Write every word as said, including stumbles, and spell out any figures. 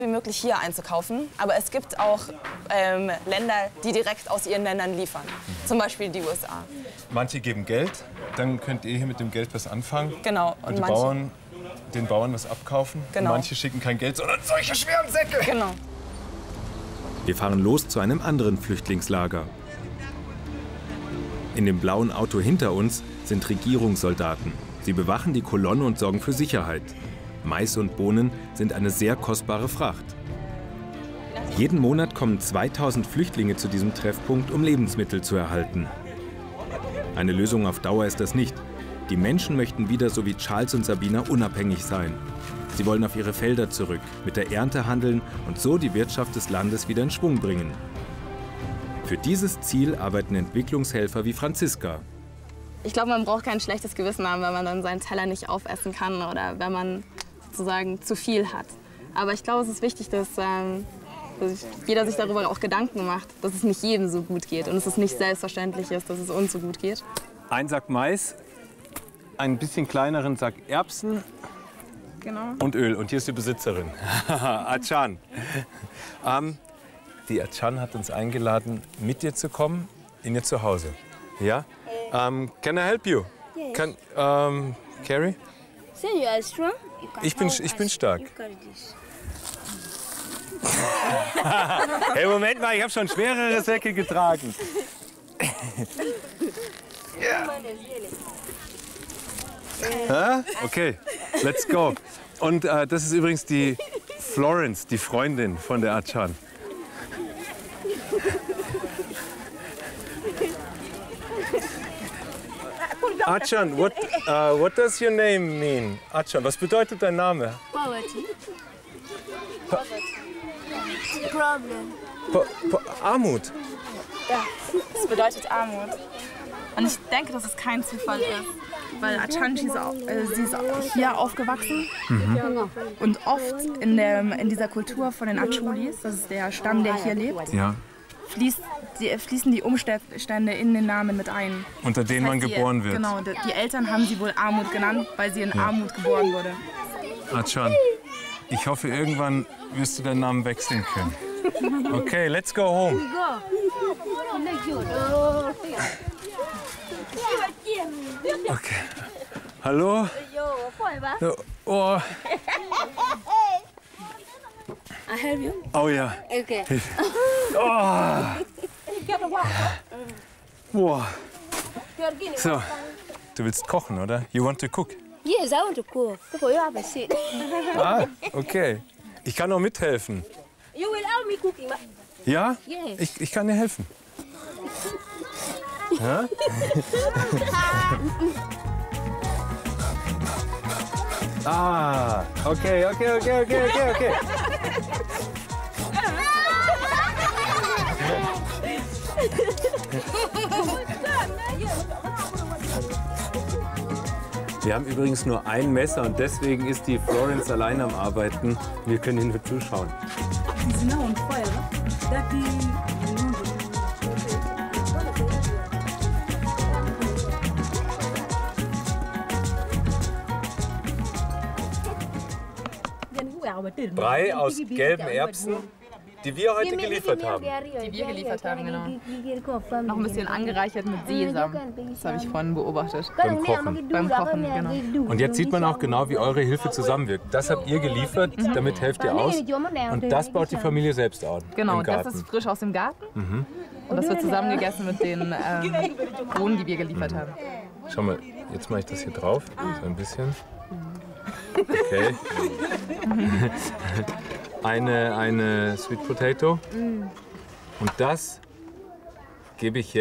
wie möglich hier einzukaufen, aber es gibt auch ähm, Länder, die direkt aus ihren Ländern liefern, zum Beispiel die U S A. Manche geben Geld, dann könnt ihr hier mit dem Geld was anfangen. Genau. Und, Und die manche, Bauern, den Bauern was abkaufen. Genau. Und manche schicken kein Geld, sondern solche schweren Säcke. Genau. Wir fahren los zu einem anderen Flüchtlingslager. In dem blauen Auto hinter uns sind Regierungssoldaten. Sie bewachen die Kolonne und sorgen für Sicherheit. Mais und Bohnen sind eine sehr kostbare Fracht. Jeden Monat kommen zweitausend Flüchtlinge zu diesem Treffpunkt, um Lebensmittel zu erhalten. Eine Lösung auf Dauer ist das nicht. Die Menschen möchten wieder, so wie Charles und Sabina, unabhängig sein. Sie wollen auf ihre Felder zurück, mit der Ernte handeln und so die Wirtschaft des Landes wieder in Schwung bringen. Für dieses Ziel arbeiten Entwicklungshelfer wie Franziska. Ich glaube, man braucht kein schlechtes Gewissen haben, wenn man dann seinen Teller nicht aufessen kann oder wenn man sozusagen zu viel hat. Aber ich glaube, es ist wichtig, dass, ähm, dass jeder sich darüber auch Gedanken macht, dass es nicht jedem so gut geht und dass es nicht selbstverständlich ist, dass es uns so gut geht. Ein Sack Mais, einen bisschen kleineren Sack Erbsen. Genau. Und Öl. Und hier ist die Besitzerin, Achan. Ähm, die Achan hat uns eingeladen, mit dir zu kommen in ihr Zuhause. Ja? Um, can I help you? Yes. Can, um, Carrie? So you are strong? You can Ich bin, help ich bin us. stark. You carry this. Hey, Moment mal, ich habe schon schwerere Säcke getragen. Ja. Okay, let's go. Und äh, das ist übrigens die Florence, die Freundin von der Achan. Achan, what, uh, what does your name mean? Achan, was bedeutet dein Name? Poverty. Problem. Po po Armut. Ja, das bedeutet Armut. Und ich denke, dass es kein Zufall ist, weil Achan, sie ist, auch, äh, sie ist auch hier aufgewachsen. Mhm. Und oft in, der, in dieser Kultur von den Achulis, das ist der Stamm, der hier lebt, Ja. fließt, die, fließen die Umstände in den Namen mit ein. Unter denen Das heißt, man die, geboren wird. Genau, die, die Eltern haben sie wohl Armut genannt, weil sie in Ja. Armut geboren wurde. Achan, ich hoffe, irgendwann wirst du deinen Namen wechseln können. Okay, let's go home. Okay. Hallo? Ja, oh. I help you? Oh ja. Okay. Oh. Boah. So, du willst kochen, oder? You want to cook? Yes, I want to cook. Before you have a seat. Ah, okay. Ich kann auch mithelfen. You will help me cooking. ma- Ja? Yes. Ich, ich kann dir helfen. Ja? Ah, okay, okay, okay, okay, okay, okay. Wir haben übrigens nur ein Messer und deswegen ist die Florence allein am Arbeiten. Wir können ihr nur zuschauen. Brei aus gelben Erbsen, die wir heute geliefert haben. Die wir geliefert haben, genau. Noch ein bisschen angereichert mit Sesam. Das habe ich vorhin beobachtet. Beim Kochen. Beim Kochen, genau. Und jetzt sieht man auch genau, wie eure Hilfe zusammenwirkt. Das habt ihr geliefert, damit helft ihr aus. Und das baut die Familie selbst an. Genau, im das Garten. ist frisch aus dem Garten. Und das wird zusammen gegessen mit den ähm, Bohnen, die wir geliefert haben. Schau mal, jetzt mache ich das hier drauf, so ein bisschen. Okay. Eine, eine Sweet Potato. Und das gebe ich jetzt.